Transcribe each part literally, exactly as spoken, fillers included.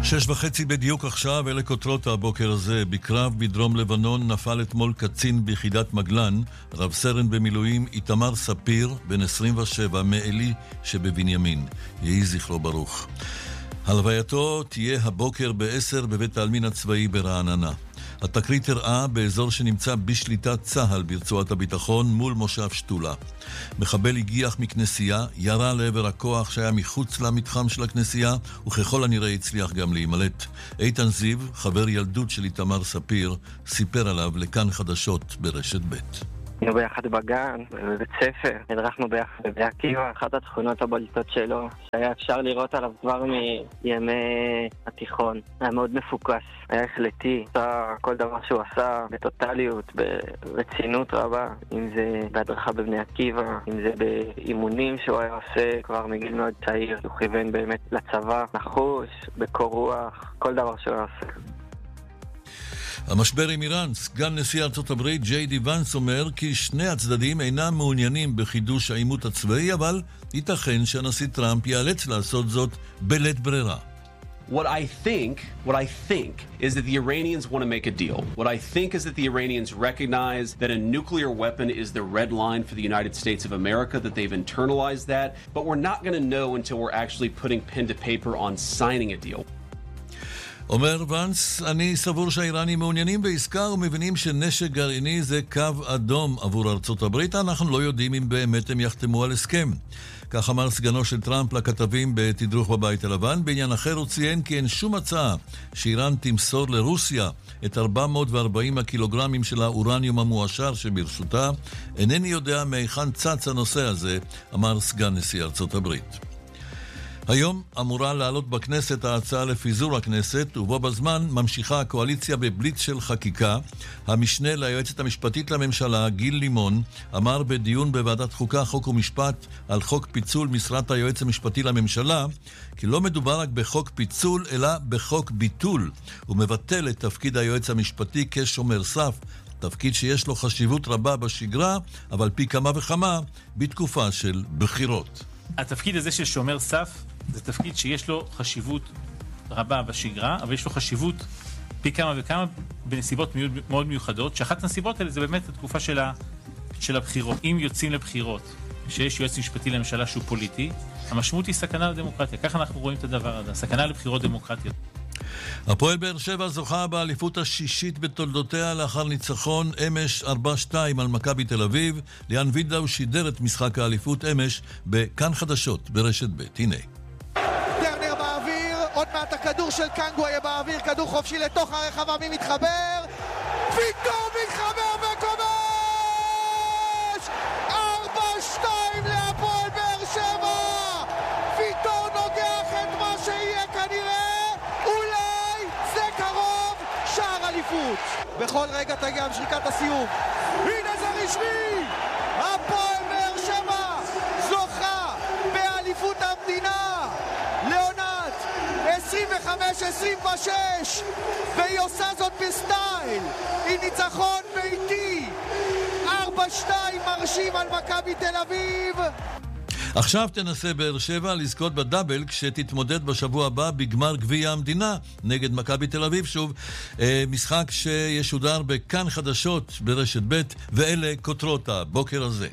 שש וחצי בדיוק עכשיו, אלה כותרות הבוקר הזה. בקרב בדרום לבנון נפל אתמול קצין ביחידת מגלן, רב סרן במילואים איתמר ספיר, בן עשרים ושבע, מעלי שבבנימין. יהי זכרו ברוך. הלווייתו תהיה הבוקר בעשר בבית העלמין הצבאי ברעננה. התקרית הראה באזור שנמצא בשליטת צהל ברצועת הביטחון מול מושב שטולה. מחבל הגיח מכנסייה, ירה לעבר הכוח שהיה מחוץ למתחם של הכנסייה, וככל הנראה הצליח גם להימלט. איתן זיו, חבר ילדות של איתמר ספיר, סיפר עליו לכאן חדשות ברשת ב'. היינו ביחד בגן, בבית ספר, הדרכנו ביחד בבני עקיבא. אחת התכונות הבולטות שלו, שהיה אפשר לראות עליו כבר מימי התיכון. היה מאוד מפוקס, היה החלטי, עשה כל דבר שהוא עשה בטוטליות, ברצינות רבה, אם זה בהדרכה בבני עקיבא, אם זה באימונים שהוא היה עושה כבר מגיל מאוד צעיר. הוא כיוון באמת לצבא, נחוש, בקור רוח, כל דבר שהוא היה עושה. המשבר עם איראן, סגן נשיא ארצות הברית ג'יי די ונס אומר כי שני הצדדים אינם מעוניינים בחידוש העימות הצבאי, אבל ייתכן שהנשיא טראמפ ייאלץ לעשות זאת בלית ברירה. What I think, what I think is that the Iranians want to make a deal. What I think is that the Iranians recognize that a nuclear weapon is the red line for the United States of America, that they've internalized that, but we're not going to know until we're actually putting pen to paper on signing a deal. אומר ונס, אני סבור שהאיראנים מעוניינים בעסקה ומבינים שנשק גרעיני זה קו אדום עבור ארצות הברית. אנחנו לא יודעים אם באמת הם יחתמו על הסכם. כך אמר סגנו של טראמפ לכתבים בתדרוך בבית הלבן. בעניין אחר הוא ציין כי אין שום הצעה שאיראן תמסור לרוסיה את ארבע מאות וארבעים הקילוגרמים של האורניום המועשר שברשותה. אינני יודע מהיכן צץ הנושא הזה, אמר סגן נשיא ארצות הברית. היום אמורה לעלות בכנסת ההצעה לפיזור הכנסת, ובו בזמן ממשיכה הקואליציה בבליץ של חקיקה. המשנה ליועצת המשפטית לממשלה, גיל לימון, אמר בדיון בוועדת חוקה, חוק ומשפט על חוק פיצול משרת היועץ המשפטי לממשלה, כי לא מדובר רק בחוק פיצול, אלא בחוק ביטול. הוא מבטל את תפקיד היועץ המשפטי כשומר סף, תפקיד שיש לו חשיבות רבה בשגרה, אבל פי כמה וכמה בתקופה של בחירות. התפקיד הזה של שומר סף זה תפקיד שיש לו חשיבות רבה בשגרה, אבל יש לו חשיבות פי כמה וכמה בנסיבות מאוד מיוחדות, שאחת הנסיבות האלה זה באמת התקופה של, ה, של הבחירות. אם יוצאים לבחירות, שיש יועץ משפטי לממשלה שהוא פוליטי, המשמעות היא סכנה לדמוקרטיה. ככה אנחנו רואים את הדבר הזה, סכנה לבחירות דמוקרטיות. הפועל באר שבע זוכה באליפות השישית בתולדותיה לאחר ניצחון אמש ארבע שתיים על מכבי תל אביב. ליאן וידאו שידר את משחק האליפות אמש בכאן חדשות ברשת ב'. הנה. טרנר באוויר, עוד מעט הכדור של קנגו יהיה באוויר, כדור חופשי לתוך הרחבה, מי מתחבר? וידאו מתחבר וכובש! ארבע שתיים להפועל באר שבע! וידאו נוגח את מה שיהיה כנראה בכל רגע תגיע משריקת הסיום. הנה זה רשמי, הפועל באר שבע זוכה באליפות המדינה לעונת עשרים וחמש עשרים ושש, והיא עושה זאת בסטייל עם ניצחון ביתי ארבע שתיים מרשים על מכבי תל אביב. עכשיו תנסה באר שבע לזכות בדאבל כשתתמודד בשבוע הבא בגמר גביע המדינה נגד מכבי תל אביב. שוב, משחק שישודר בכאן חדשות ברשת ב', ואלה כותרות הבוקר הזה.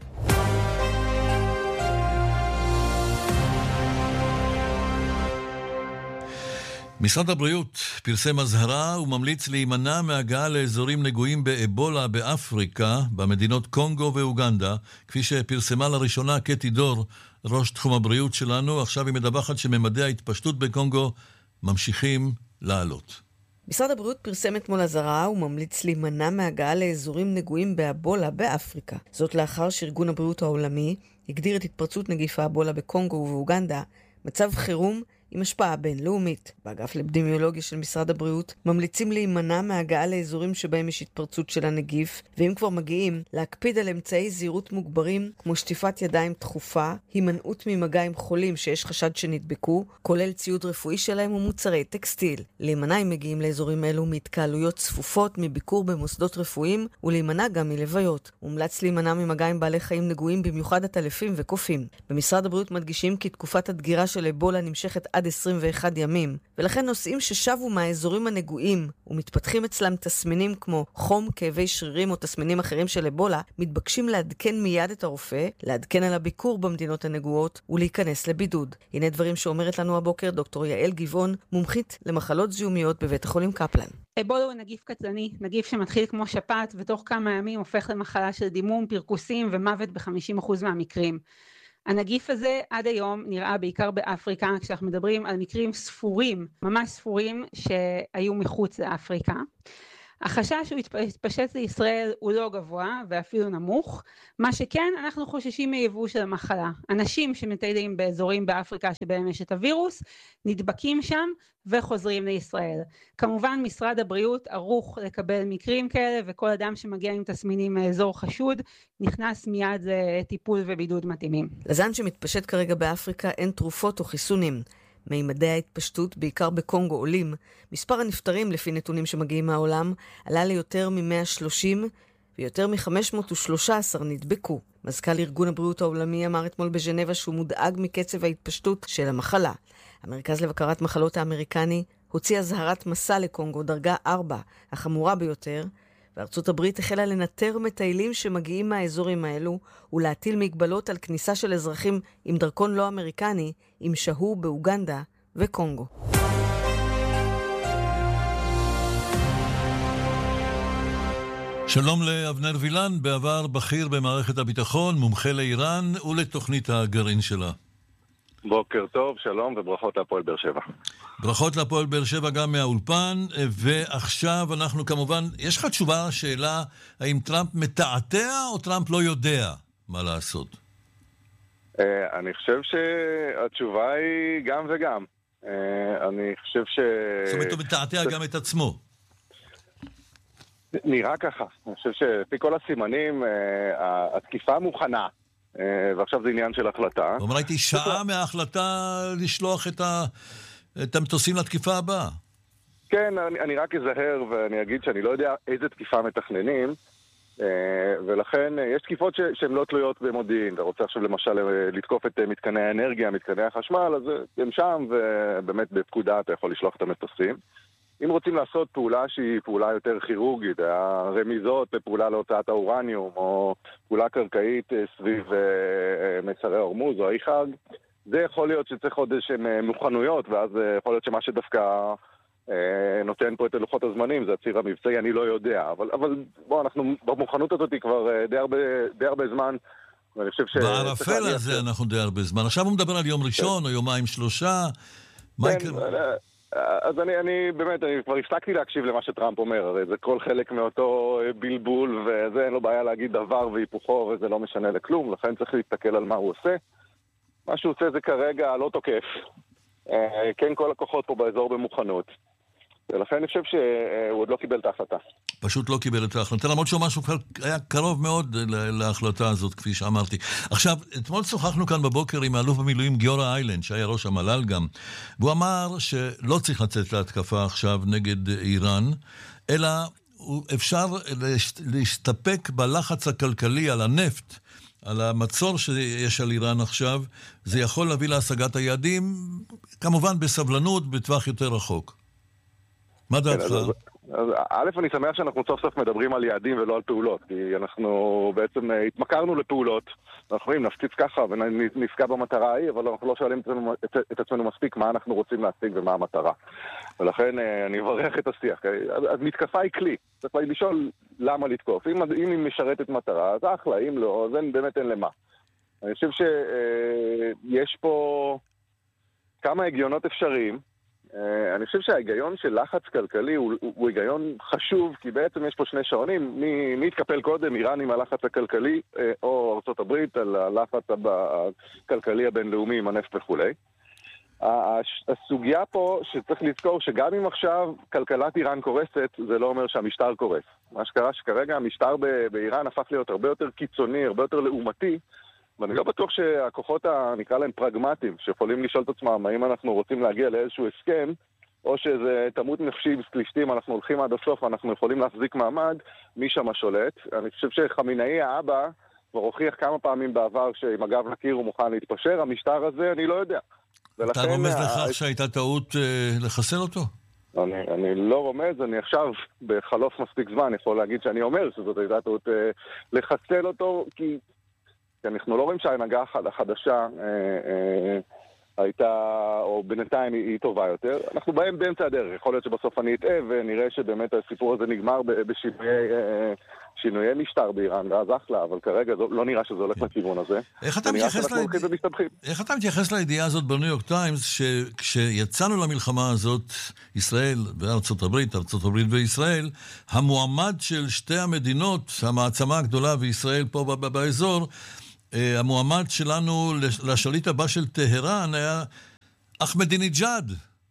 משרד הבריאות פרסם אזהרה וממליץ להימנע מהגעה לאזורים נגועים באבולה באפריקה, במדינות קונגו ואוגנדה, כפי שפרסמה לראשונה קטי דור, ראש תחום הבריאות שלנו. עכשיו היא מדווחת שממדי ההתפשטות בקונגו ממשיכים לעלות. משרד הבריאות פרסם אתמול אזהרה וממליץ להימנע מהגעה לאזורים נגועים באבולה באפריקה. זאת לאחר שארגון הבריאות העולמי הגדיר את התפרצות נגיף האבולה בקונגו ובאוגנדה מצב חירום עם השפעה בינלאומית. באגף לאפידמיולוגיה של משרד הבריאות ממליצים להימנע מהגעה לאזורים שבהם יש התפרצות של הנגיף, ואם כבר מגיעים, להקפיד על אמצעי זהירות מוגברים כמו שטיפת ידיים תכופה, הימנעות ממגע עם חולים שיש חשד שנדבקו, כולל ציוד רפואי שלהם ומוצרי טקסטיל. להימנע אם מגיעים לאזורים אלו מהתקהלויות צפופות, מביקור במוסדות רפואיים, ולהימנע גם מלוויות. מומלץ להימנע ממגע עם בעלי חיים נגועים, במיוחד עטלפים וקופים. במשרד הבריאות מדגישים כי תקופת הדגירה של אבולה נמשכת עד עד עשרים ואחד ימים, ולכן נוסעים ששבו מהאזורים הנגועים ומתפתחים אצלם תסמינים כמו חום, כאבי שרירים או תסמינים אחרים של אבולה, מתבקשים לעדכן מיד את הרופא, לעדכן על הביקור במדינות הנגועות ולהיכנס לבידוד. הנה דברים שאומרת לנו הבוקר דוקטור יעל גבעון, מומחית למחלות זיהומיות בבית החולים קפלן. אבולה הוא נגיף קטלני, נגיף שמתחיל כמו שפעת ותוך כמה ימים הופך למחלה של דימום, פרכוסים ומוות ב-חמישים אחוז מהמקרים. הנגיף הזה עד היום נראה בעיקר באפריקה, כשאנחנו מדברים על מקרים ספורים, ממש ספורים שהיו מחוץ לאפריקה. החשש שהוא יתפשט לישראל הוא לא גבוה ואפילו נמוך, מה שכן אנחנו חוששים מיבוא של המחלה. אנשים שמטיילים באזורים באפריקה שבהם יש את הווירוס, נדבקים שם וחוזרים לישראל. כמובן משרד הבריאות ערוך לקבל מקרים כאלה, וכל אדם שמגיע עם תסמינים מאזור חשוד, נכנס מיד לטיפול ובידוד מתאימים. לזן שמתפשט כרגע באפריקה אין תרופות או חיסונים. מימדי ההתפשטות, בעיקר בקונגו, עולים. מספר הנפטרים לפי נתונים שמגיעים מהעולם עלה ליותר מ-מאה ושלושים ויותר מ-חמש מאות ושלוש עשרה נדבקו. מזכ"ל ארגון הבריאות העולמי אמר אתמול בז'נבה שהוא מודאג מקצב ההתפשטות של המחלה. המרכז לבקרת מחלות האמריקני הוציא אזהרת מסע לקונגו דרגה ארבע, החמורה ביותר, וארצות הברית החלה לנטר מטיילים שמגיעים מהאזורים האלו ולהטיל מגבלות על כניסה של אזרחים עם דרכון לא אמריקני אם שהו באוגנדה וקונגו. שלום לאבנר וילן, בעבר בכיר במערכת הביטחון, מומחה לאיראן ולתוכנית הגרעין שלה. בוקר טוב, שלום וברכות להפועל באר שבע. ברכות להפועל באר שבע גם מהאולפן, ועכשיו אנחנו כמובן, יש לך תשובה לשאלה האם טראמפ מתעתע או טראמפ לא יודע מה לעשות? אני חושב שהתשובה היא גם וגם. אני חושב ש... זאת אומרת, הוא מתעתע גם את עצמו. נראה ככה. אני חושב שלפי כל הסימנים, התקיפה מוכנה. ועכשיו זה עניין של החלטה. אבל ראיתי שעה מההחלטה לשלוח את, ה... את המטוסים לתקיפה הבאה. כן, אני, אני רק אזהר ואני אגיד שאני לא יודע איזה תקיפה מתכננים, ולכן יש תקיפות ש... שהן לא תלויות במודיעין. אתה רוצה עכשיו למשל לתקוף את מתקני האנרגיה, מתקני החשמל, אז הם שם, ובאמת בפקודה אתה יכול לשלוח את המטוסים. אם רוצים לעשות פעולה שהיא פעולה יותר כירורגית, הרמיזות בפעולה להוצאת האורניום, או פעולה קרקעית סביב מצרי הורמוז או האיחד, זה יכול להיות שצריך עוד איזשהם מוכנויות, ואז יכול להיות שמה שדווקא נותן פה את לוחות הזמנים, זה הציר המבצעי, אני לא יודע. אבל, אבל בוא, אנחנו במוכנות הזאת כבר די הרבה, די הרבה זמן, ואני חושב ש... בערפל הזה אנחנו די הרבה זמן. עכשיו הוא מדבר על יום ראשון, או יומיים שלושה. כן, אז אני, אני באמת, אני כבר הפסקתי להקשיב למה שטראמפ אומר, הרי זה כל חלק מאותו בלבול, וזה אין לו בעיה להגיד דבר והיפוכו, וזה לא משנה לכלום, לכן צריך להסתכל על מה הוא עושה. מה שהוא עושה זה כרגע לא תוקף. כן, כל הכוחות פה באזור במוכנות. ולכן אני חושב שהוא עוד לא קיבל את ההחלטה. פשוט לא קיבל את ההחלטה, למרות שהוא משהו היה קרוב מאוד להחלטה הזאת, כפי שאמרתי. עכשיו, אתמול שוחחנו כאן בבוקר עם האלוף במילואים גיורא איילנד, שהיה ראש המל"ל גם, והוא אמר שלא צריך לצאת להתקפה עכשיו נגד איראן, אלא אפשר להסתפק בלחץ הכלכלי על הנפט, על המצור שיש על איראן עכשיו, זה יכול להביא להשגת היעדים, כמובן בסבלנות, בטווח יותר רחוק. מה דעתך? אז א', אני שמח שאנחנו סוף סוף מדברים על יעדים ולא על פעולות, כי אנחנו בעצם התמכרנו לפעולות, אנחנו יכולים נפציץ ככה ונפגע במטרה ההיא, אבל אנחנו לא שואלים את עצמנו מספיק מה אנחנו רוצים להשיג ומה המטרה. ולכן אני מברך את השיח. אז מתקפה היא כלי, צריך לשאול למה לתקוף. אם, אם היא משרתת מטרה, אז אחלה, אם לא, אז אין, באמת אין למה. אני חושב שיש פה כמה הגיונות אפשריים. אני חושב שההיגיון של לחץ כלכלי הוא, הוא היגיון חשוב, כי בעצם יש פה שני שעונים, מי, מי יתקפל קודם, איראן עם הלחץ הכלכלי, או ארצות הברית על הלחץ הכלכלי הבינלאומי עם הנפט וכו'. הסוגיה פה שצריך לזכור שגם אם עכשיו כלכלת איראן קורסת, זה לא אומר שהמשטר קורס. מה שקרה שכרגע המשטר באיראן הפך להיות הרבה יותר קיצוני, הרבה יותר לעומתי, ואני לא בטוח שהכוחות, נקרא להם פרגמטיים, שיכולים לשאול את עצמם האם אנחנו רוצים להגיע לאיזשהו הסכם, או שזה תמות נפשי בסקלישתים, אנחנו הולכים עד הסוף, אנחנו יכולים להחזיק מעמד, מי שם שולט. אני חושב שחמינאי האבא כבר הוכיח כמה פעמים בעבר שעם הגב לקיר הוא מוכן להתפשר, המשטר הזה אני לא יודע. אתה רומז לכך שהייתה טעות לחסל אותו? אני, אני לא רומז, אני עכשיו בחלוף מספיק זמן יכול להגיד שאני אומר שזאת הייתה טעות אה, לחסל אותו, כי, כי אנחנו לא רואים שההנהגה החדשה אה, אה, הייתה, או בינתיים היא, היא טובה יותר. אנחנו באים באמצע הדרך, יכול להיות שבסוף אני אטעה ונראה שבאמת הסיפור הזה נגמר בשינויי אה, שינויי משטר באיראן, ואז אחלה, אבל כרגע זו, לא נראה שזה הולך לכיוון הזה. איך אתה מתייחס ליד... איך אתה מתייחס לידיעה הזאת בניו יורק טיימס, שכשיצאנו למלחמה הזאת, ישראל וארצות הברית, ארצות הברית וישראל, המועמד של שתי המדינות, המעצמה הגדולה וישראל פה באזור, המועמד שלנו לשליט הבא של טהרן היה אחמדינג'אד.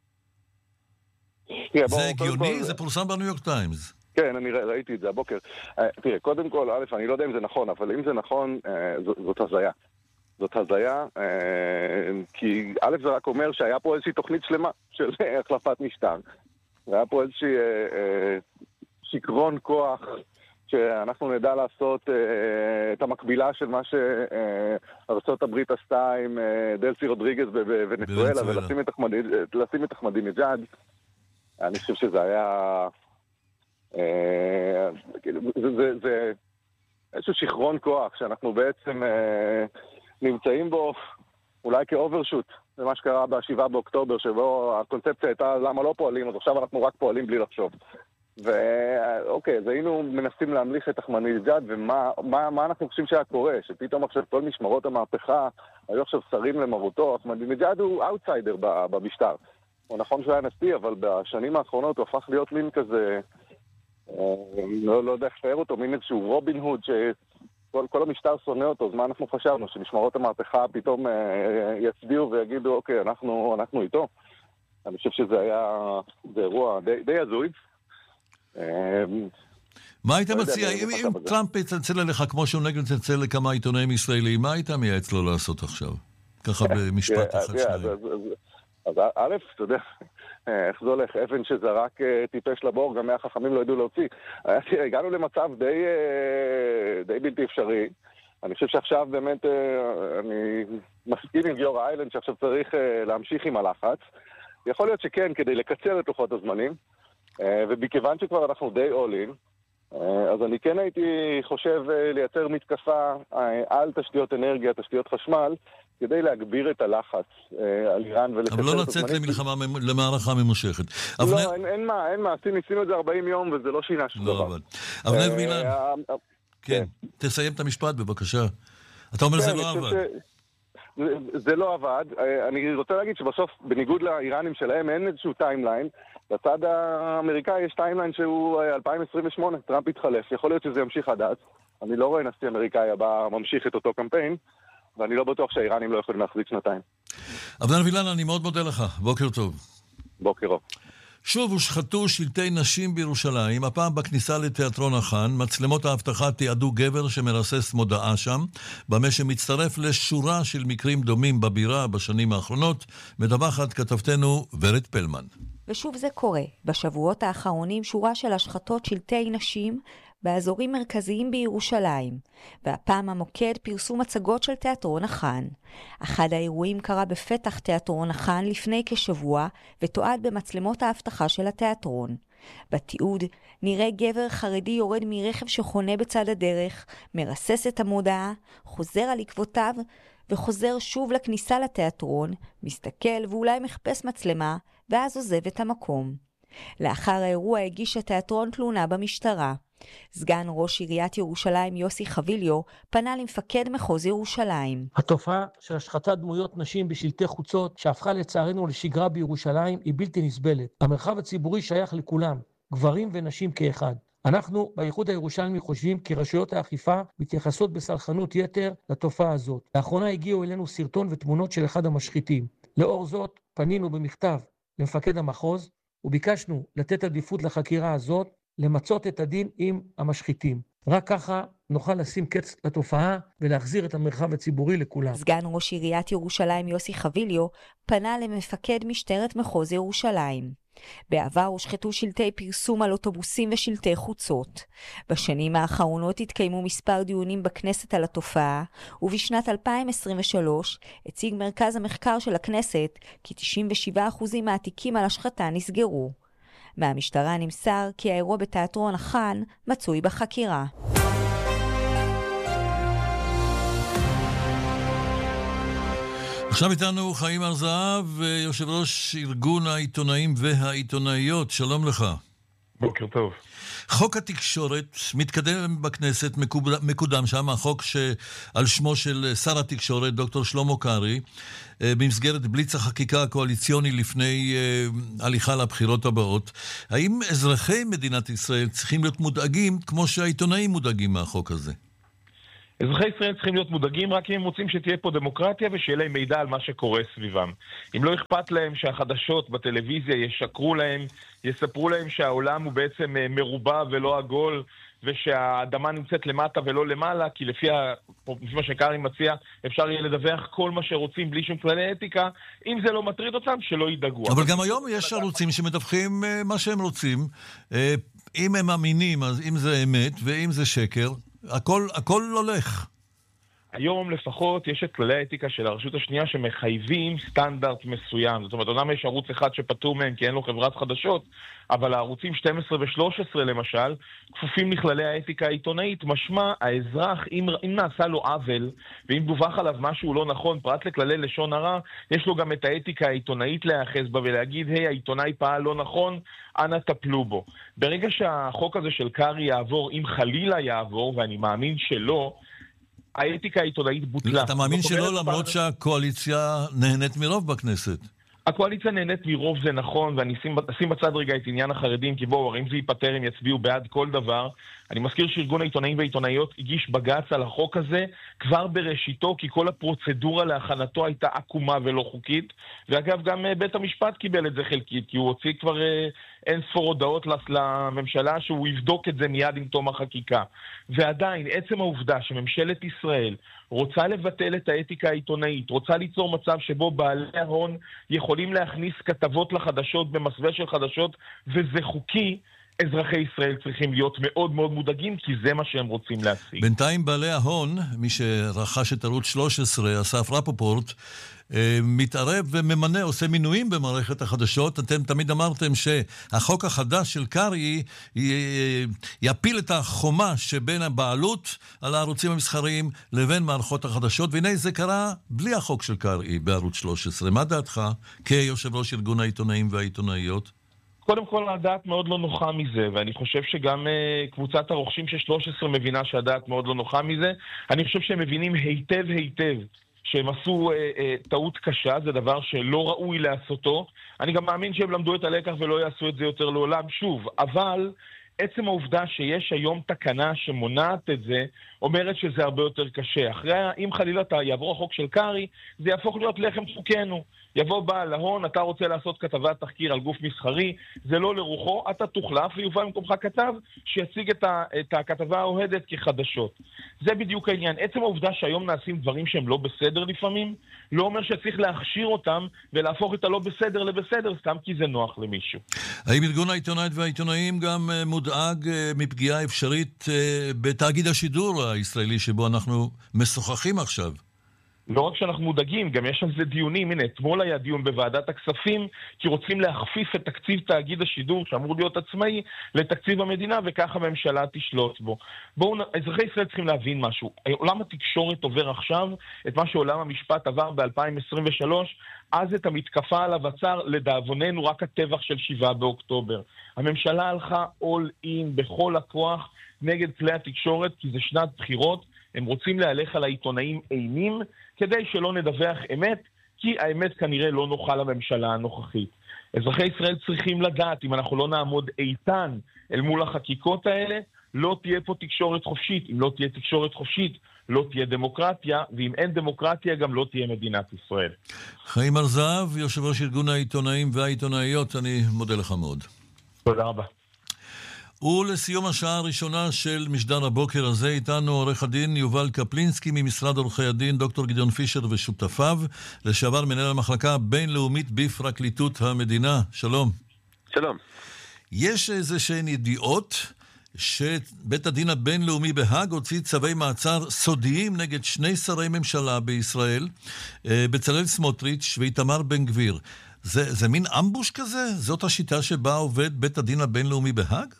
זה הגיוני? זה פורסם בניו יורק טיימס. כן, אני ראיתי את זה הבוקר. תראה, קודם כל, א', אני לא יודע אם זה נכון, אבל אם זה נכון, זאת הזיה. זאת הזיה, כי א', זה רק אומר שהיה פה איזושהי תוכנית שלמה של החלפת משטר. והיה פה איזושהי שיקרון כוח שאנחנו נדע לעשות את המקבילה של מה שארצות הברית עשתה עם דלסי רודריגז בוונצואלה, ולשים את אחמדינג'אד. אני חושב שזה היה... זה, זה איזשהו שכרון כוח שאנחנו בעצם נמצאים בו אולי כאוברשוט. זה מה שקרה בשבעה באוקטובר, שבו הקונספציה הייתה למה לא פועלים, אז עכשיו אנחנו רק פועלים בלי לחשוב. ואוקיי, אז היינו מנסים להמליך את אחמדינג'אד, ומה מה, מה אנחנו חושבים שהיה קורה? שפתאום עכשיו כל משמרות המהפכה היו עכשיו שרים למרותו. אחמדינג'אד הוא אאוטסיידר במשטר. הוא נכון שהוא היה נשיא, אבל בשנים האחרונות הוא הפך להיות מין כזה... לא, לא יודע איך לתאר אותו, מין איזשהו רובין הוד שכל כל המשטר שונא אותו. אז מה אנחנו חשבנו? שמשמרות המהפכה פתאום אה, יצביעו ויגידו אוקיי, אנחנו, אנחנו איתו. אני חושב שזה היה זה אירוע די, די הזוי. אה, מה היית מציע? אם, אם טראמפ יצלצל אליך כמו שהוא נגד יצלצל לכמה עיתונאים ישראלים, מה היית מייעץ לו לעשות עכשיו? ככה במשפט אחד שניים. אז א', אתה יודע, איך זה הולך? אבן שזרק טיפש לבור, גם מהחכמים לא ידעו להוציא. הגענו למצב די, די בלתי אפשרי. אני חושב שעכשיו באמת, אני מסכים עם גיורא איילנד שעכשיו צריך להמשיך עם הלחץ. יכול להיות שכן, כדי לקצר את לוחות הזמנים, ובכיוון שכבר אנחנו די עולים, אז אני כן הייתי חושב לייצר מתקפה על תשתיות אנרגיה, תשתיות חשמל, כדי להגביר את הלחץ על איראן ולקצר את הזמנים. אבל לא לצאת למלחמה, למערכה ממושכת. לא, אין מה, אין מה. ניסינו את זה ארבעים יום וזה לא שינה שום דבר. אבנר מילן, כן, תסיים את המשפט בבקשה. אתה אומר זה לא עבד. זה לא עבד. אני רוצה להגיד שבסוף, בניגוד לאיראנים שלהם, אין איזשהו טיימליין. בצד האמריקאי יש טיימליין שהוא אלפיים עשרים ושמונה, טראמפ התחלף. יכול להיות שזה ימשיך עד אז. אני לא רואה נשיא אמריקאי הבא ממשיך את אותו קמפיין, ואני לא בטוח שהאיראנים לא יכולים להחזיק שנתיים. אבנר וילן, אני מאוד מודה לך. בוקר טוב. בוקר טוב. שוב הושחתו שלטי נשים בירושלים, הפעם בכניסה לתיאטרון החאן. מצלמות האבטחה תיעדו גבר שמרסס מודעה שם, במה שמצטרף לשורה של מקרים דומים בבירה בשנים האחרונות. מדווחת כתבתנו ורד פלמן. ושוב זה קורה. בשבועות האחרונים שורה של השחתות שלטי נשים באזורים מרכזיים בירושלים, והפעם המוקד פרסום הצגות של תיאטרון החאן. אחד האירועים קרה בפתח תיאטרון החאן לפני כשבוע, ותועד במצלמות האבטחה של התיאטרון. בתיעוד נראה גבר חרדי יורד מרכב שחונה בצד הדרך, מרסס את המודעה, חוזר על עקבותיו, וחוזר שוב לכניסה לתיאטרון, מסתכל ואולי מחפש מצלמה, ואז עוזב את המקום. לאחר האירוע הגיש התיאטרון תלונה במשטרה. סגן ראש עיריית ירושלים יוסי חביליו פנה למפקד מחוז ירושלים. התופעה של השחתת דמויות נשים בשלטי חוצות שהפכה לצערנו לשגרה בירושלים היא בלתי נסבלת. המרחב הציבורי שייך לכולם, גברים ונשים כאחד. אנחנו באיחוד הירושלמי חושבים כי רשויות האכיפה מתייחסות בסלחנות יתר לתופעה הזאת. לאחרונה הגיעו אלינו סרטון ותמונות של אחד המשחיתים. לאור זאת פנינו במכתב למפקד המחוז וביקשנו לתת עדיפות לחקירה הזאת, למצות את הדין עם המשחיתים. רק ככה נוכל לשים קץ לתופעה ולהחזיר את המרחב הציבורי לכולם. סגן ראש עיריית ירושלים יוסי חביליו פנה למפקד משטרת מחוז ירושלים. בעבר הושחתו שלטי פרסום על אוטובוסים ושלטי חוצות. בשנים האחרונות התקיימו מספר דיונים בכנסת על התופעה, ובשנת אלפיים עשרים ושלוש הציג מרכז המחקר של הכנסת כי תשעים ושבעה אחוז מהתיקים על השחתה נסגרו. מהמשטרה נמסר כי האירוע בתיאטרון החאן מצוי בחקירה. עכשיו איתנו חיים הר-זהב, יושב ראש ארגון העיתונאים והעיתונאיות. שלום לך. בוקר טוב. חוק התקשורת מתקדם בכנסת, מקודם שם, החוק שעל שמו של שר התקשורת, דוקטור שלמה קרעי, במסגרת בליץ החקיקה הקואליציוני לפני הליכה לבחירות הבאות. האם אזרחי מדינת ישראל צריכים להיות מודאגים כמו שהעיתונאים מודאגים מהחוק הזה? אזרחי ישראל צריכים להיות מודאגים רק אם הם רוצים שתהיה פה דמוקרטיה ושיהיה להם מידע על מה שקורה סביבם. אם לא אכפת להם שהחדשות בטלוויזיה ישקרו להם, יספרו להם שהעולם הוא בעצם מרובע ולא עגול, ושהאדמה נמצאת למטה ולא למעלה, כי לפי, ה... לפי מה שקרעי מציע, אפשר יהיה לדווח כל מה שרוצים בלי שום כללי אתיקה. אם זה לא מטריד אותם, שלא ידאגו. אבל גם היום יש ערוצים שמדווחים מה שהם רוצים. אם הם מאמינים, אז אם זה אמת ואם זה שקר, הכל, הכל הולך. היום לפחות יש את כללי האתיקה של הרשות השנייה שמחייבים סטנדרט מסוים. זאת אומרת, אומנם יש ערוץ אחד שפטור מהם כי אין לו חברת חדשות, אבל הערוצים שתים עשרה ו-שלוש עשרה למשל, כפופים לכללי האתיקה העיתונאית. משמע, האזרח, אם, אם נעשה לו עוול, ואם דווח עליו משהו לא נכון, פרט לכללי לשון הרע, יש לו גם את האתיקה העיתונאית להיאחז בה ולהגיד, היי, העיתונאי פעל לא נכון, אנא טפלו בו. ברגע שהחוק הזה של קרעי יעבור, אם חלילה יעבור, ואני מאמין שלא, האתיקה העיתונאית בוטלה. אתה מאמין שלא, למרות שהקואליציה נהנית מרוב בכנסת? הקואליציה נהנית מרוב, זה נכון, ואני אשים בצד רגע את עניין החרדים, כי בואו, אם זה ייפטר, הם יצביעו בעד כל דבר. אני מזכיר שארגון העיתונאים והעיתונאיות הגיש בג"ץ על החוק הזה כבר בראשיתו, כי כל הפרוצדורה להכנתו הייתה עקומה ולא חוקית, ואגב גם בית המשפט קיבל את זה חלקית, כי הוא הוציא כבר אין ספור הודעות לממשלה שהוא יבדוק את זה מיד עם תום החקיקה. ועדיין, עצם העובדה שממשלת ישראל רוצה לבטל את האתיקה העיתונאית, רוצה ליצור מצב שבו בעלי ההון יכולים להכניס כתבות לחדשות במסווה של חדשות, וזה חוקי, אזרחי ישראל צריכים להיות מאוד מאוד מודאגים, כי זה מה שהם רוצים להשיג. בינתיים בעלי ההון, מי שרכש את ערוץ שלוש עשרה, אסף רפופורט, מתערב וממנה, עושה מינויים במערכת החדשות. אתם תמיד אמרתם שהחוק החדש של קרעי יפיל את החומה שבין הבעלות על הערוצים המסחריים לבין מערכות החדשות, והנה זה קרה בלי החוק של קרעי בערוץ שלוש עשרה. מה דעתך כיושב ראש ארגון העיתונאים והעיתונאיות? קודם כל, הדעת מאוד לא נוחה מזה, ואני חושב שגם uh, קבוצת הרוכשים של שלוש עשרה מבינה שהדעת מאוד לא נוחה מזה. אני חושב שהם מבינים היטב היטב שהם עשו uh, uh, טעות קשה, זה דבר שלא ראוי לעשותו. אני גם מאמין שהם למדו את הלקח ולא יעשו את זה יותר לעולם שוב, אבל עצם העובדה שיש היום תקנה שמונעת את זה, אומרת שזה הרבה יותר קשה. אחרי, אם חלילה יעבור החוק של קרעי, זה יהפוך להיות לחם חוקנו. יבוא בעל ההון, אתה רוצה לעשות כתבת תחקיר על גוף מסחרי, זה לא לרוחו, אתה תוחלף ויובא במקומך כתב שיציג את, ה, את הכתבה האוהדת כחדשות. זה בדיוק העניין. עצם העובדה שהיום נעשים דברים שהם לא בסדר לפעמים, לא אומר שצריך להכשיר אותם ולהפוך את הלא בסדר לבסדר, סתם כי זה נוח למישהו. האם ארגון העיתונאית והעיתונאים גם מודאג מפגיעה אפשרית בתאגיד השידור הישראלי שבו אנחנו משוחחים עכשיו? לא רק שאנחנו מודאגים, גם יש על זה דיונים. הנה, אתמול היה דיון בוועדת הכספים, כי רוצים להכפיף את תקציב תאגיד השידור, שאמור להיות עצמאי, לתקציב המדינה, וכך הממשלה תשלוט בו. בואו, אזרחי ישראל צריכים להבין משהו. עולם התקשורת עובר עכשיו את מה שעולם המשפט עבר ב-אלפיים עשרים ושלוש, אז את המתקפה עליו עצר, לדאבוננו, רק הטבח של שבעה באוקטובר. הממשלה הלכה all in בכל הכוח נגד כלי התקשורת, כי זה שנת בחירות, הם רוצים להלך על העיתונאים אימים, כדי שלא נדווח אמת, כי האמת כנראה לא נוחה לממשלה הנוכחית. אזרחי ישראל צריכים לדעת, אם אנחנו לא נעמוד איתן אל מול החקיקות האלה, לא תהיה פה תקשורת חופשית. אם לא תהיה תקשורת חופשית, לא תהיה דמוקרטיה, ואם אין דמוקרטיה, גם לא תהיה מדינת ישראל. חיים הר-זהב, יושב ראש ארגון העיתונאים והעיתונאיות, אני מודה לך מאוד. תודה רבה. ולסיום השעה הראשונה של משדר הבוקר הזה, איתנו עורך הדין יובל קפלינסקי ממשרד עורכי הדין, דוקטור גדעון פישר ושותפיו, לשעבר מנהל המחלקה הבינלאומית בפרקליטות המדינה. שלום. שלום. יש איזה שהן ידיעות שבית הדין הבינלאומי בהאג הוציא צווי מעצר סודיים נגד שני שרי ממשלה בישראל, בצלאל סמוטריץ' ואיתמר בן גביר. זה, זה מין אמבוש כזה? זאת השיטה שבה עובד בית הדין הבינלאומי בהאג?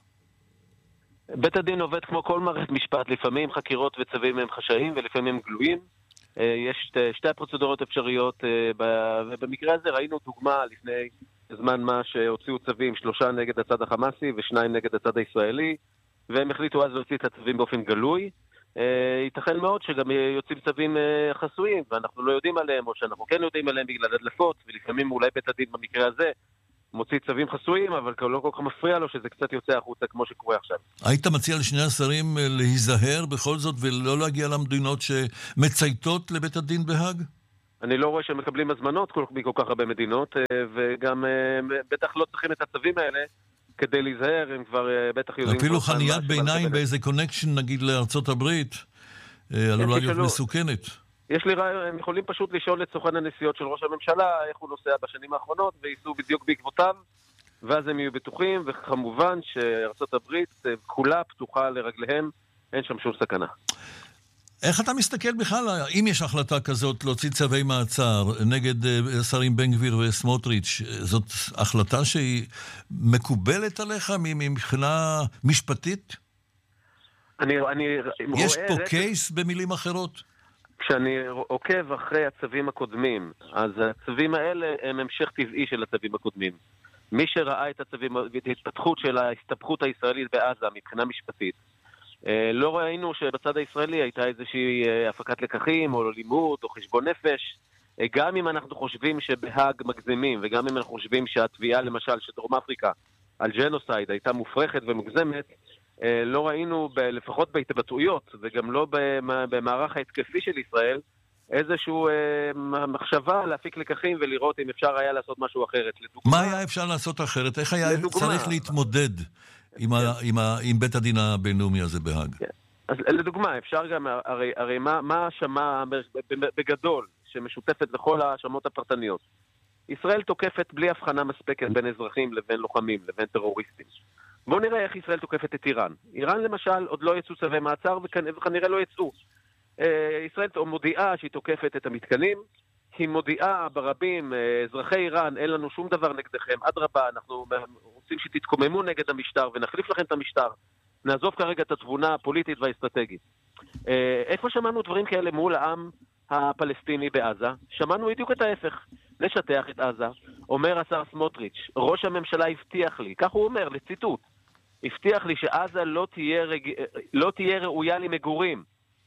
בית הדין עובד כמו כל מערכת משפט, לפעמים חקירות וצווים הם חשאיים ולפעמים הם גלויים. יש שתי הפרוצדורות אפשריות, ובמקרה הזה ראינו דוגמה לפני זמן מה שהוציאו צווים, שלושה נגד הצד החמאסי ושניים נגד הצד הישראלי, והם החליטו אז להוציא את הצווים באופן גלוי. ייתכן מאוד שגם יוצאים צווים חסויים, ואנחנו לא יודעים עליהם, או שאנחנו כן יודעים עליהם בגלל הדלפות, ולפעמים אולי בית הדין במקרה הזה מוציא צווים חסויים, אבל לא כל כך מפריע לו שזה קצת יוצא החוצה כמו שקורה עכשיו. היית מציע לשני השרים להיזהר בכל זאת ולא להגיע למדינות שמצייתות לבית הדין בהאג? אני לא רואה שהם מקבלים הזמנות מכל כך הרבה מדינות, וגם בטח לא צריכים את הצווים האלה כדי להיזהר, הם כבר בטח יודעים... אפילו חניית ביניים באיזה קונקשן, נגיד לארצות הברית, עלולה להיות מסוכנת. יש לי רעיון, הם יכולים פשוט לשאול את סוכן הנסיעות של ראש הממשלה, איך הוא נוסע בשנים האחרונות, וייסעו בדיוק בעקבותיו, ואז הם יהיו בטוחים, וכמובן שארצות הברית כולה פתוחה לרגליהם, אין שם שום סכנה. איך אתה מסתכל בכלל, אם יש החלטה כזאת להוציא צווי מעצר נגד שרים בן גביר וסמוטריץ', זאת החלטה שהיא מקובלת עליך מבחינה משפטית? אני, אני יש רואה פה רצף... קייס במילים אחרות? כשאני עוקב אחרי הצווים הקודמים, אז הצווים האלה הם המשך טבעי של הצווים הקודמים. מי שראה את הצווים, את ההתפתחות של ההסתבכות הישראלית בעזה מבחינה משפטית, לא ראינו שבצד הישראלי הייתה איזושהי הפקת לקחים או לימוד או חשבון נפש. גם אם אנחנו חושבים שבהאג מגזימים, וגם אם אנחנו חושבים שהתביעה למשל של דרום אפריקה על ג'נוסייד הייתה מופרכת ומוגזמת, לא ראינו לפחות בהתבטאויות וגם לא במערך ההתקפי של ישראל איזשהו מחשבה להפיק לקחים ולראות אם אפשר היה לעשות משהו אחרת. מה היה אפשר לעשות אחרת? איך היה צריך להתמודד עם, ה, עם, ה, עם בית הדין הבינלאומי הזה בהאג? אז לדוגמה, אפשר גם, הרי, הרי מה, מה האשמה בגדול שמשותפת לכל האשמות הפרטניות? ישראל תוקפת בלי הבחנה מספקת בין אזרחים לבין לוחמים, לבין טרוריסטים. בואו נראה איך ישראל תוקפת את איראן. איראן למשל עוד לא יצאו צווי מעצר וכנראה לא יצאו. ישראל מודיעה שהיא תוקפת את המתקנים, היא מודיעה ברבים, אזרחי איראן, אין לנו שום דבר נגדכם, אדרבה, אנחנו רוצים שתתקוממו נגד המשטר ונחליף לכם את המשטר, נעזוב כרגע את התבונה הפוליטית והאסטרטגית. איפה שמענו דברים כאלה מול העם הפלסטיני בעזה? שמענו בדיוק את ההפך, לשטח את עזה. אומר השר סמוטריץ', ראש הממשלה הבטיח לי, כך הוא אומר, לציטוט, הבטיח לי שעזה לא תהיה, רג... לא תהיה ראויה למגורים.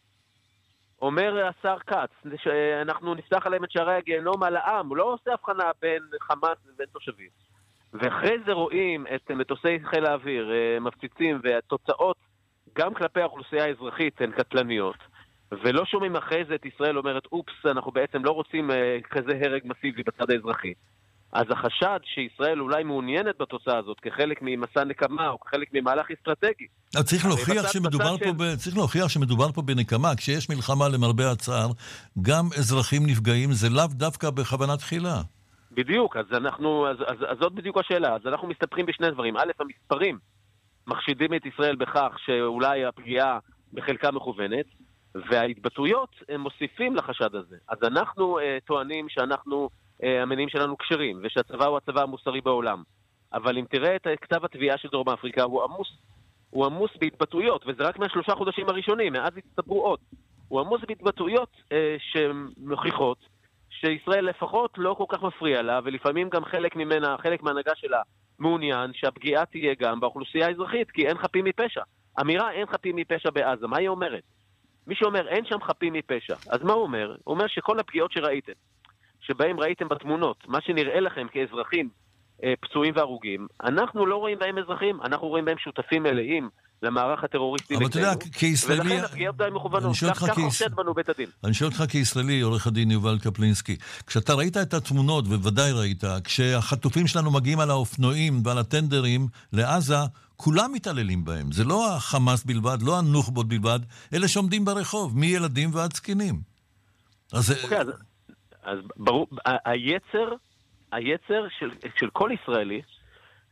אומר השר קץ, שאנחנו נפתח עליהם את שערי הגיהנום על העם, הוא לא עושה הבחנה בין חמאס ובין תושבים. ואחרי זה רואים את מטוסי חיל האוויר מפציצים, והתוצאות גם כלפי האוכלוסייה האזרחית הן קטלניות. ולא שומעים אחרי זה את ישראל אומרת, אופס, אנחנו בעצם לא רוצים כזה הרג מסיבי בצד האזרחי. אז החשד שישראל אולי מעוניינת בתוצאה הזאת כחלק ממסע נקמה או כחלק ממהלך אסטרטגי. צריך להוכיח שמדובר פה ב... צריך להוכיח שמדובר פה בנקמה. כשיש מלחמה למרבה הצער, גם אזרחים נפגעים, זה לאו דווקא בכוונת תחילה. בדיוק, אז אנחנו, אז, אז, אז זאת בדיוק השאלה. אז אנחנו מסתפרים בשני דברים. א', המספרים מחשידים את ישראל בכך שאולי הפגיעה בחלקה מכוונת, וההתבטאויות הם מוסיפים לחשד הזה. אז אנחנו אה, טוענים שאנחנו המניעים שלנו קשרים, ושהצבא הוא הצבא המוסרי בעולם. אבל אם תראה את כתב התביעה של דרום אפריקה, הוא עמוס, הוא עמוס בהתבטאויות, וזה רק מהשלושה חודשים הראשונים, מאז הצטברו עוד. הוא עמוס בהתבטאויות אה, שמוכיחות שישראל לפחות לא כל כך מפריע לה, ולפעמים גם חלק ממנה, חלק מהנהגה שלה, מעוניין שהפגיעה תהיה גם באוכלוסייה האזרחית, כי אין חפים מפשע. אמירה אין חפים מפשע בעזה, מה היא אומרת? מי שאומר אין שם חפים מפשע, אז מה הוא אומר? הוא אומר שכל הפגיעות שראיתם, שבהם ראיתם בתמונות, מה שנראה לכם כאזרחים אה, פצועים והרוגים, אנחנו לא רואים בהם אזרחים, אנחנו רואים בהם שותפים מלאים למערך הטרוריסטי נגדנו, ולכן הפגיעות די מכוונות, כך חושד בנו בית הדין. אני שואל אותך כישראלי, עורך הדין יובל קפלינסקי, כשאתה ראית את התמונות, ובוודאי ראית, כשהחטופים שלנו מגיעים על האופנועים ועל הטנדרים לעזה, כולם מתעללים בהם, זה לא החמאס בלבד, לא הנוח'בות בלבד, אלה שעומדים ברחוב, מילדים ועד זקנים. אז... אוקיי, אז... אז ברור, היצר, היצר של, של כל ישראלי,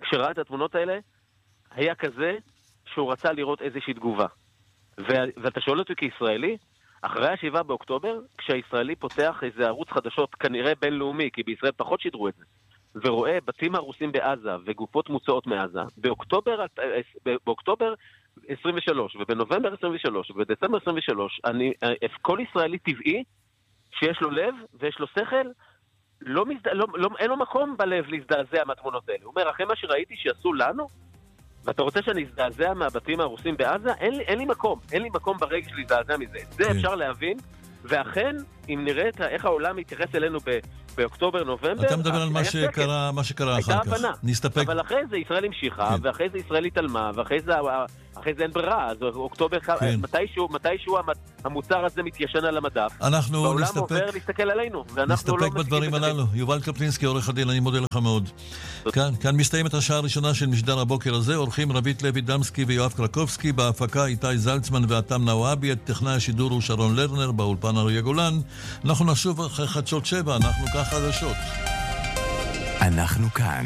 כשראה את התמונות האלה, היה כזה שהוא רצה לראות איזושהי תגובה. ו- ואתה שואל אותי כישראלי, אחרי השבעה באוקטובר, כשהישראלי פותח איזה ערוץ חדשות כנראה בינלאומי, כי בישראל פחות שידרו את זה, ורואה בתים הרוסים בעזה וגופות מוצאות מעזה, באוקטובר, באוקטובר עשרים ושלוש ובנובמבר עשרים ושלוש ובדצמבר עשרים ושלוש, אני, כל ישראלי טבעי שיש לו לב ויש לו שכל, לא מזד... לא, לא, אין לו מקום בלב להזדעזע מהתמונות האלה. הוא אומר, אחרי מה שראיתי שעשו לנו, ואתה רוצה שאני אזדעזע מהבתים הרוסים בעזה? אין לי, אין לי מקום, אין לי מקום ברגע שלי להזדעזע מזה. זה אפשר להבין, ואכן, אם נראה איך העולם מתייחס אלינו ב... באוקטובר, נובמבר... אתה מדבר על מה שקרה, מה שקרה אחר כך. נסתפק. אבל אחרי זה ישראל המשיכה, ואחרי זה ישראל התעלמה, ואחרי זה, אחרי זה אין ברירה. אז אוקטובר, מתישהו, מתישהו המוצר הזה מתיישן על המדף. אנחנו נסתפק... בעולם עובר להסתכל עלינו, ואנחנו לא נסתפק בדברים הללו. יובל קפלינסקי, עורך הדין, אני מודה לך מאוד. כאן, כאן מסתיימת השעה הראשונה של משדר הבוקר הזה. עורכים רבית לוי דמסקי ויואב קרקובסקי, בהפקה איתי זלצמן ואתם נאוואבי, את טכנאי השידור הוא שרון לרנר, באולפן אריה גולן. אנחנו נשוב אחרי חדשות שבע, אנחנו כך חדשות. אנחנו כאן.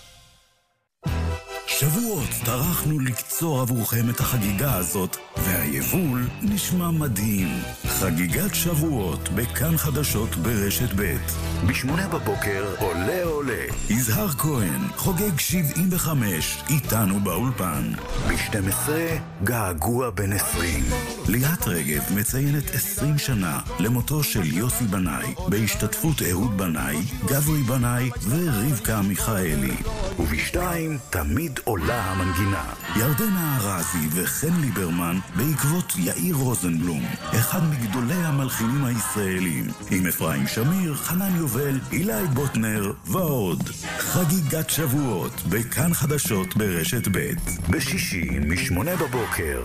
שבועות טרחנו לקצור עבורכם את החגיגה הזאת, והיבול נשמע מדהים. חגיגת שבועות בכאן חדשות ברשת ב'. בשמונה בבוקר עולה עולה. יזהר כהן חוגג שבעים וחמש איתנו באולפן. ב-שתים עשרה געגוע בן עשרים. ליאת רגב מציינת עשרים שנה למותו של יוסי בנאי, בהשתתפות אהוד בנאי, גברי בנאי ורבקה מיכאלי. ובשתיים תמיד עולה המנגינה. ירדנה ארזי וחן ליברמן בעקבות יאיר רוזנבלום, אחד מגדולי המלחינים הישראלים, עם אפרים שמיר, חנן יובל, אילי בוטנר ועוד. חגיגת שבועות בכאן חדשות ברשת ב' בשישי משמונה בבוקר.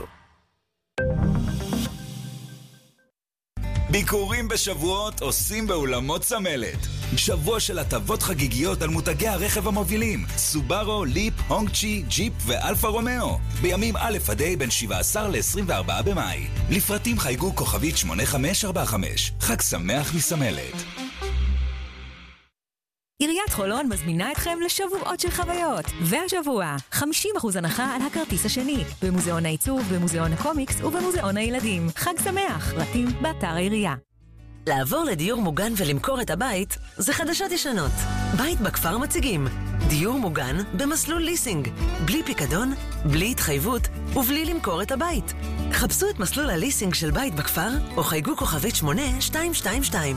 ביקורים בשבועות עושים באולמות סמלת. שבוע של הטבות חגיגיות על מותגי הרכב המובילים, סובארו, ליפ, הונגצ'י, ג'יפ ואלפה רומאו. בימים א' עד ה' בין שבעה עשר ל-עשרים וארבעה במאי. לפרטים חייגו כוכבית שמונה חמש ארבע חמש. חג שמח מסמלת. עיריית חולון מזמינה אתכם לשבועות של חוויות. והשבוע, חמישים אחוז הנחה על הכרטיס השני, במוזיאון העיצוב, במוזיאון הקומיקס ובמוזיאון הילדים. חג שמח, פרטים באתר העירייה. לעבור לדיור מוגן ולמכור את הבית, זה חדשות ישנות. בית בכפר מציגים. דיור מוגן במסלול ליסינג. בלי פיקדון, בלי התחייבות ובלי למכור את הבית. חפשו את מסלול הליסינג של בית בכפר, או חייגו כוכבית שמונה שתיים שתיים שתיים.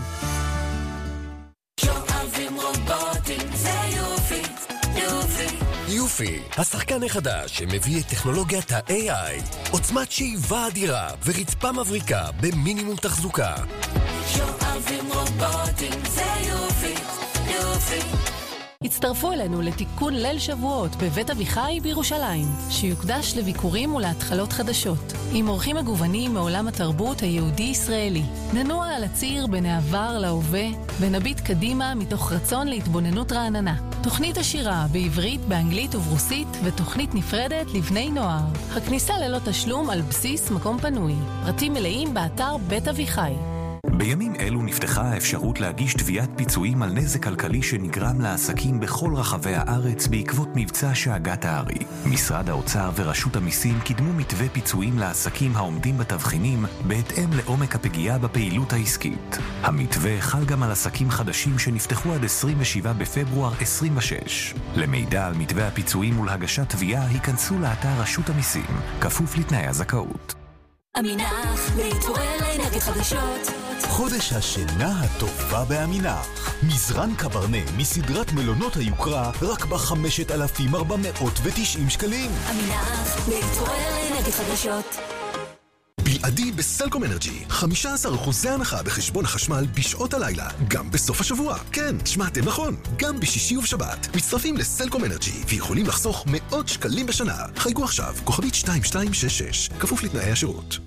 יופי, השחקן החדש שמביא את טכנולוגיית ה-איי איי, עוצמת שאיבה אדירה ורצפה מבריקה במינימום תחזוקה. שואבים רובוטים, זה יופי, יופי. הצטרפו אלינו לתיקון ליל שבועות בבית אביחי בירושלים, שיוקדש לביקורים ולהתחלות חדשות, עם אורחים מגוונים מעולם התרבות היהודי-ישראלי. ננוע על הציר בין העבר להווה, ונביט קדימה מתוך רצון להתבוננות רעננה. תוכנית השירה בעברית, באנגלית וברוסית, ותוכנית נפרדת לבני נוער. הכניסה ללא תשלום על בסיס מקום פנוי. פרטים מלאים באתר בית אביחי. בימים אלו נפתחה האפשרות להגיש תביעת פיצויים על נזק כלכלי שנגרם לעסקים בכל רחבי הארץ בעקבות מבצע שאגת הארי. משרד האוצר ורשות המיסים קידמו מתווה פיצויים לעסקים העומדים בתבחינים בהתאם לעומק הפגיעה בפעילות העסקית. המתווה חל גם על עסקים חדשים שנפתחו עד עשרים ושבעה בפברואר עשרים ושש. למידע על מתווה הפיצויים ולהגשת תביעה היכנסו לאתר רשות המיסים, כפוף לתנאי הזכאות. אמינח, להתעורר לאנרגיות חדשות. חודש השינה הטובה באמינח. מזרן קברנה מסדרת מלונות היוקרה רק ב-חמשת אלפים ארבע מאות ותשעים שקלים. אמינח, להתעורר לאנרגיות חדשות. בלעדי בסלקום אנרג'י, חמישה עשר אחוז הנחה בחשבון החשמל בשעות הלילה, גם בסוף השבוע. כן, שמעתם נכון, גם בשישי ובשבת. מצטרפים לסלקום אנרג'י ויכולים לחסוך מאות שקלים בשנה. חייגו עכשיו, כוכבית שתיים שתיים שש שש, כפוף לתנאי השירות.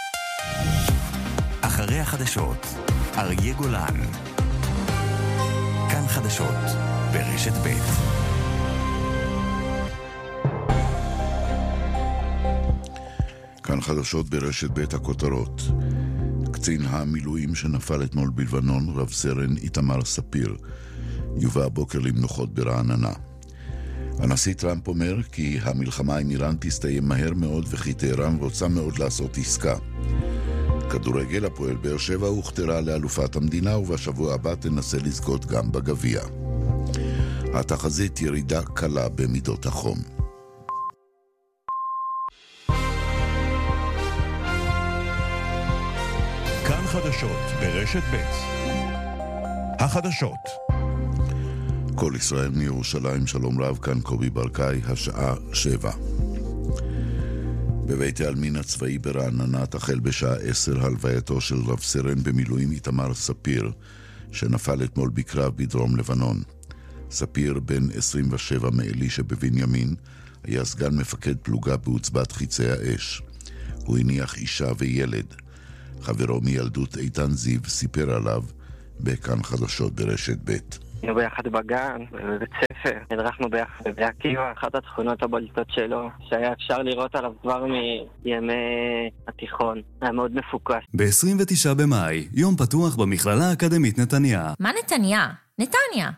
אחרי החדשות, אריה גולן. כאן חדשות, ברשת ב'. כאן חדשות ברשת ב' הכותרות. קצין המילואים שנפל אתמול בלבנון, רב סרן איתמר ספיר, יובא הבוקר למנוחות ברעננה. הנשיא טראמפ אומר כי המלחמה עם איראן תסתיים מהר מאוד וכי טהרן רוצה מאוד לעשות עסקה. כדורגל, הפועל באר שבע הוכתרה לאלופת המדינה ובשבוע הבא תנסה לזכות גם בגביע. התחזית ירידה קלה במידות החום. כאן חדשות ברשת ב'. החדשות. כל ישראל מירושלים, שלום רב, כאן קובי ברקאי, השעה שבע. בבית העלמין הצבאי ברעננה תחל בשעה עשר הלווייתו של רב סרן במילואים איתמר ספיר, שנפל אתמול בקרב בדרום לבנון. ספיר, בן עשרים ושבע מאלי שבבנימין, היה סגן מפקד פלוגה בעוצבת חיצי האש. הוא הניח אישה וילד. חברו מילדות איתן זיו סיפר עליו בכאן חדשות ברשת ב'. היינו ביחד בגן, בבית ספר, הדרכנו ביחד בבני עקיבא. אחת התכונות הבולטות שלו, שהיה אפשר לראות עליו כבר מימי התיכון, היה מאוד מפוקס. ב-עשרים ותשעה במאי, יום פתוח במכללה האקדמית נתניה. מה נתניה? נתניה.